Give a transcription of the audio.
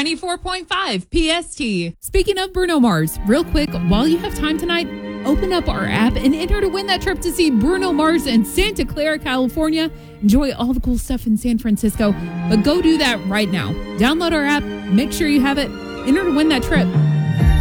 94.5 PST. Speaking of Bruno Mars, real quick, while you have time tonight, open up our app and enter to win that trip to see Bruno Mars in Santa Clara, California. Enjoy all the cool stuff in San Francisco, but go do that right now. Download our app, make sure you have it, enter to win that trip.